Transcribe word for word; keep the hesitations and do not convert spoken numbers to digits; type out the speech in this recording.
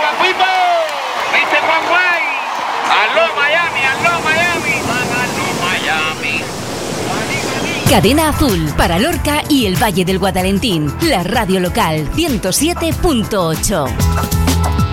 Pipo! ¿Viste Juan Guay? ¡Aló Miami, aló Miami! ¡Aló Miami! Cadena Azul para Lorca y el Valle del Guadalentín. La radio local ciento siete punto ocho.